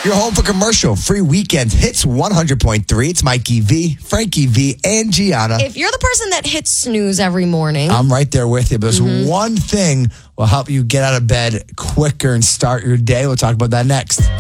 You're home for commercial free weekends. Hits 100.3. It's Mikey V, Frankie V, and Gianna. If you're the person that hits snooze every morning, I'm right there with you. But there's one thing will help you get out of bed quicker and start your day. We'll talk about that next.